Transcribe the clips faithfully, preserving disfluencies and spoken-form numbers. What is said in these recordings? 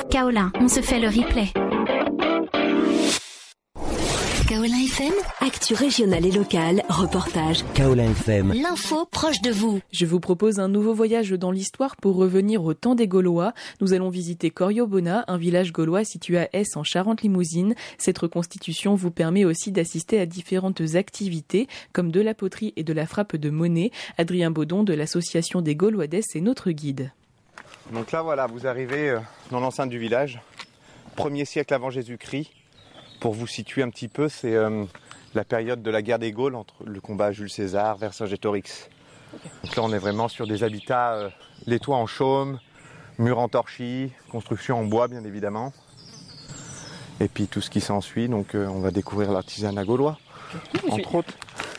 Kaolin, on se fait le replay. Kaolin F M, actu régionale et locale, reportage. Kaolin F M, l'info proche de vous. Je vous propose un nouveau voyage dans l'histoire pour revenir au temps des Gaulois. Nous allons visiter Corio-Bona, un village gaulois situé à Ess en Charente-Limousine. Cette reconstitution vous permet aussi d'assister à différentes activités comme de la poterie et de la frappe de monnaie. Adrien Baudon de l'association des Gaulois d'Ess est notre guide. Donc là voilà, vous arrivez dans l'enceinte du village, premier siècle avant Jésus-Christ. Pour vous situer un petit peu, c'est euh, la période de la guerre des Gaules entre le combat Jules César, Vercingétorix. Okay. Donc là, on est vraiment sur des habitats, euh, les toits en chaume, murs en torchis, construction en bois bien évidemment. Et puis tout ce qui s'ensuit, donc euh, on va découvrir l'artisanat gaulois, okay. entre autres.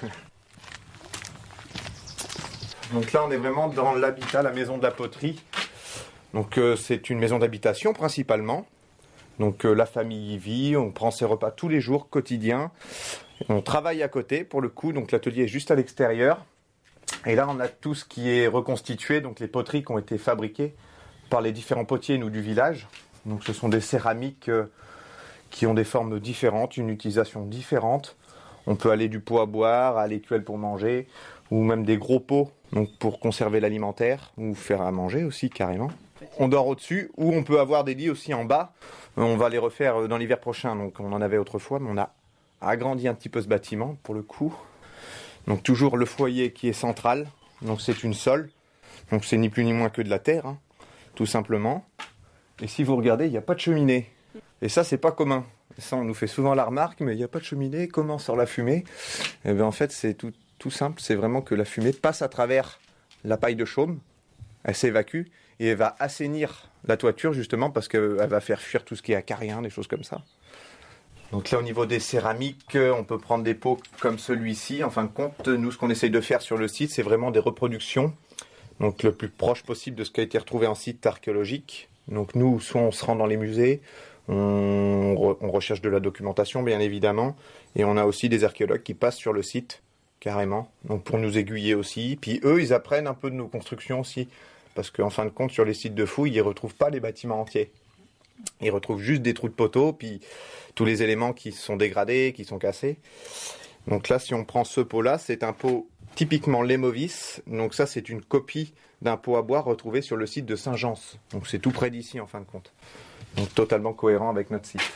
Donc là, on est vraiment dans l'habitat, la maison de la poterie. Donc euh, c'est une maison d'habitation principalement. Donc euh, la famille y vit, on prend ses repas tous les jours, quotidiens. On travaille à côté pour le coup, donc l'atelier est juste à l'extérieur. Et là on a tout ce qui est reconstitué, donc les poteries qui ont été fabriquées par les différents potiers nous du village. Donc ce sont des céramiques euh, qui ont des formes différentes, une utilisation différente. On peut aller du pot à boire à l'écuelle pour manger, ou même des gros pots donc pour conserver l'alimentaire, ou faire à manger aussi carrément. On dort au-dessus, ou on peut avoir des lits aussi en bas. On va les refaire dans l'hiver prochain, donc on en avait autrefois, mais on a agrandi un petit peu ce bâtiment pour le coup. Donc toujours le foyer qui est central, donc c'est une sole, donc c'est ni plus ni moins que de la terre, hein, tout simplement. Et si vous regardez, il n'y a pas de cheminée. Et ça, c'est pas commun. Ça, on nous fait souvent la remarque, mais il n'y a pas de cheminée, comment sort la fumée ? Et bien en fait, c'est tout, tout simple, c'est vraiment que la fumée passe à travers la paille de chaume, elle s'évacue, et elle va assainir la toiture justement parce qu'elle va faire fuir tout ce qui est acarien, des choses comme ça. Donc là au niveau des céramiques, on peut prendre des pots comme celui-ci. En fin de compte, nous ce qu'on essaye de faire sur le site, c'est vraiment des reproductions. Donc le plus proche possible de ce qui a été retrouvé en site archéologique. Donc nous, soit on se rend dans les musées, on, re- on recherche de la documentation bien évidemment. Et on a aussi des archéologues qui passent sur le site, carrément. Donc pour nous aiguiller aussi. Puis eux, ils apprennent un peu de nos constructions aussi. Parce qu'en fin de compte, sur les sites de fouilles, ils ne retrouvent pas les bâtiments entiers. Ils retrouvent juste des trous de poteaux, puis tous les éléments qui sont dégradés, qui sont cassés. Donc là, si on prend ce pot-là, c'est un pot typiquement Lémovis. Donc ça, c'est une copie d'un pot à bois retrouvé sur le site de Saint-Gence. Donc c'est tout près d'ici, en fin de compte. Donc totalement cohérent avec notre site.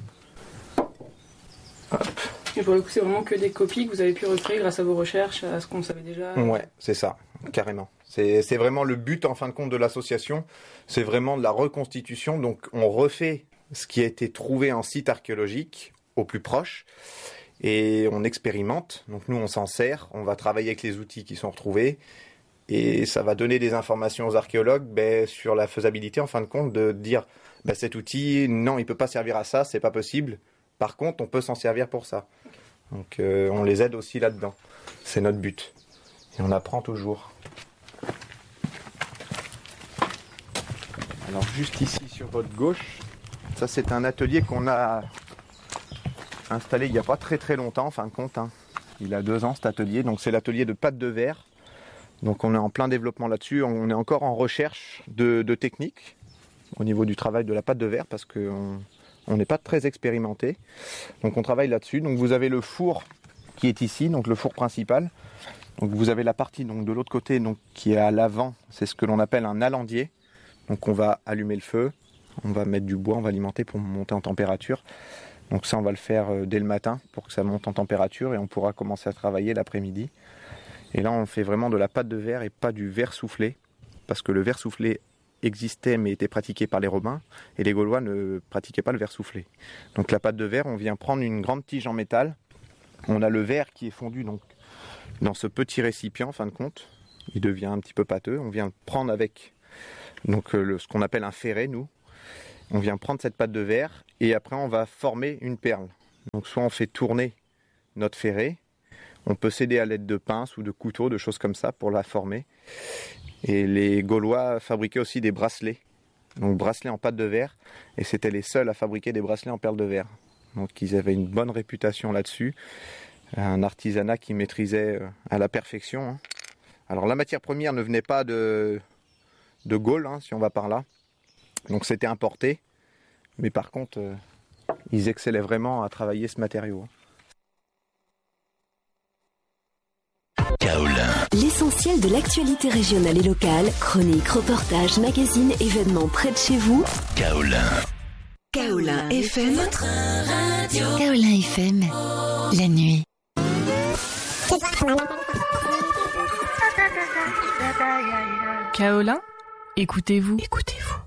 Hop. Et pour le coup, c'est vraiment que des copies que vous avez pu recréer grâce à vos recherches, à ce qu'on savait déjà. Ouais, c'est ça, carrément. C'est, c'est vraiment le but, en fin de compte, de l'association. C'est vraiment de la reconstitution. Donc, on refait ce qui a été trouvé en site archéologique, au plus proche, et on expérimente. Donc, nous, on s'en sert. On va travailler avec les outils qui sont retrouvés. Et ça va donner des informations aux archéologues ben, sur la faisabilité, en fin de compte, de dire ben, cet outil, non, il ne peut pas servir à ça, c'est pas possible. Par contre, on peut s'en servir pour ça. Donc, euh, on les aide aussi là-dedans. C'est notre but. Et on apprend toujours. Alors, juste ici, sur votre gauche, ça, c'est un atelier qu'on a installé il n'y a pas très très longtemps, en fin de compte. Hein. Il a deux ans, cet atelier. Donc, c'est l'atelier de pâte de verre. Donc, on est en plein développement là-dessus. On est encore en recherche de, de techniques au niveau du travail de la pâte de verre parce qu'on... On n'est pas très expérimenté, donc on travaille là-dessus. Donc vous avez le four qui est ici, donc le four principal. Donc vous avez la partie donc de l'autre côté donc qui est à l'avant, c'est ce que l'on appelle un alandier. Donc on va allumer le feu, on va mettre du bois, on va alimenter pour monter en température. Donc ça on va le faire dès le matin pour que ça monte en température et on pourra commencer à travailler l'après-midi. Et là on fait vraiment de la pâte de verre et pas du verre soufflé, parce que le verre soufflé existait mais était pratiqué par les Romains et les Gaulois ne pratiquaient pas le verre soufflé. Donc la pâte de verre, on vient prendre une grande tige en métal, on a le verre qui est fondu donc dans ce petit récipient en fin de compte, il devient un petit peu pâteux, on vient prendre avec donc, le, ce qu'on appelle un ferret nous, on vient prendre cette pâte de verre et après on va former une perle. Donc soit on fait tourner notre ferret, on peut s'aider à l'aide de pinces ou de couteaux, de choses comme ça pour la former. Et les Gaulois fabriquaient aussi des bracelets, donc bracelets en pâte de verre, et c'était les seuls à fabriquer des bracelets en perles de verre. Donc ils avaient une bonne réputation là-dessus, un artisanat qu'ils maîtrisaient à la perfection. Alors la matière première ne venait pas de, de Gaule, hein, si on va par là, donc c'était importé, Mais par contre, euh, ils excellaient vraiment à travailler ce matériau. Kaolin. L'essentiel de l'actualité régionale et locale, chroniques, reportages, magazines, événements près de chez vous. Kaolin. Kaolin F M. Votre radio. Kaolin F M, la nuit. Kaolin, écoutez-vous. Écoutez-vous.